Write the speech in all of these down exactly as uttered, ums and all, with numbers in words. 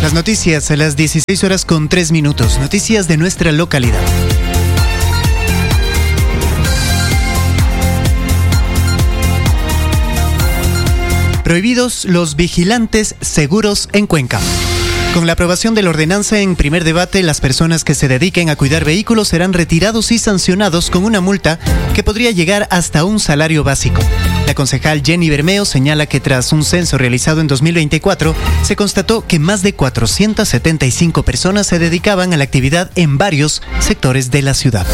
Las noticias a las dieciséis horas con tres minutos. Noticias de nuestra localidad. Prohibidos los vigilantes seguros en Cuenca. Con la aprobación de la ordenanza en primer debate, las personas que se dediquen a cuidar vehículos serán retirados y sancionados con una multa que podría llegar hasta un salario básico. La concejal Jenny Bermeo señala que tras un censo realizado en dos mil veinticuatro, se constató que más de cuatrocientas setenta y cinco personas se dedicaban a la actividad en varios sectores de la ciudad.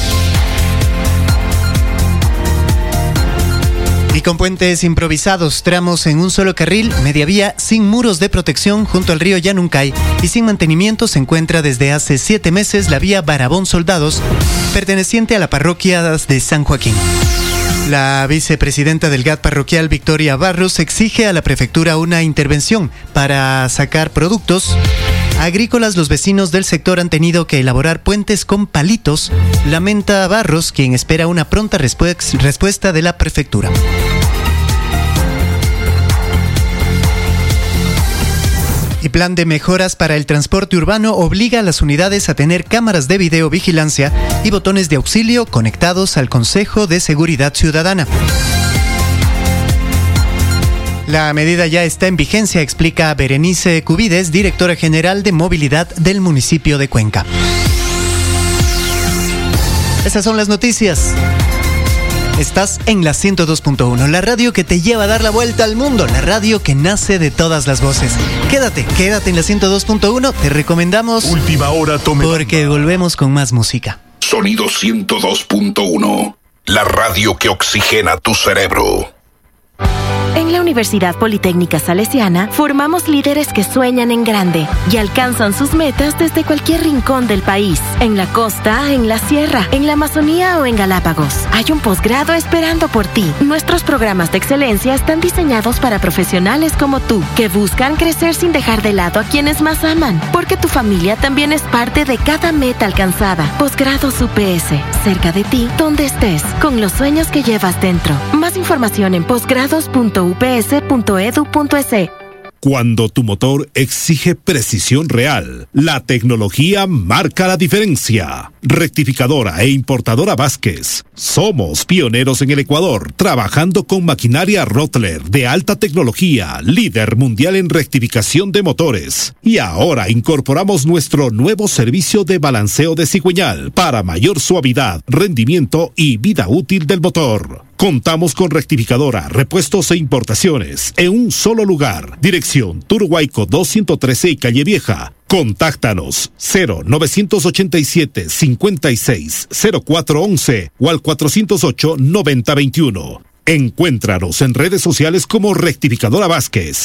Y con puentes improvisados, tramos en un solo carril, media vía, sin muros de protección junto al río Yanuncay y sin mantenimiento, se encuentra desde hace siete meses la vía Barabón Soldados, perteneciente a la parroquia de San Joaquín. La vicepresidenta del G A T parroquial, Victoria Barros, exige a la prefectura una intervención para sacar productos agrícolas. Los vecinos del sector han tenido que elaborar puentes con palitos, lamenta Barros, quien espera una pronta respu- respuesta de la prefectura. Y plan de mejoras para el transporte urbano obliga a las unidades a tener cámaras de videovigilancia y botones de auxilio conectados al Consejo de Seguridad Ciudadana. La medida ya está en vigencia, explica Berenice Cubides, directora general de movilidad del municipio de Cuenca. Esas son las noticias. Estás en la ciento dos punto uno, la radio que te lleva a dar la vuelta al mundo, la radio que nace de todas las voces. Quédate, quédate en la ciento dos punto uno, te recomendamos. Última hora, tome. Porque volvemos con más música. Sonido ciento dos punto uno, la radio que oxigena tu cerebro. En la Universidad Politécnica Salesiana formamos líderes que sueñan en grande y alcanzan sus metas desde cualquier rincón del país, en la costa, en la sierra, en la Amazonía o en Galápagos. Hay un posgrado esperando por ti. Nuestros programas de excelencia están diseñados para profesionales como tú, que buscan crecer sin dejar de lado a quienes más aman, porque tu familia también es parte de cada meta alcanzada. Posgrados U P S, cerca de ti, donde estés, con los sueños que llevas dentro. Más información en posgrados punto u p s punto edu punto es. Cuando tu motor exige precisión real, la tecnología marca la diferencia. Rectificadora e importadora Vázquez. Somos pioneros en el Ecuador, trabajando con maquinaria Rottler de alta tecnología, líder mundial en rectificación de motores. Y ahora incorporamos nuestro nuevo servicio de balanceo de cigüeñal para mayor suavidad, rendimiento y vida útil del motor. Contamos con rectificadora, repuestos e importaciones en un solo lugar. Dirección Turhuayco doscientos trece y Calle Vieja. Contáctanos cero novecientos ochenta y siete cincuenta y seis cero cuatro once o al cuatrocientos ocho noventa veintiuno. Encuéntranos en redes sociales como Rectificadora Vázquez.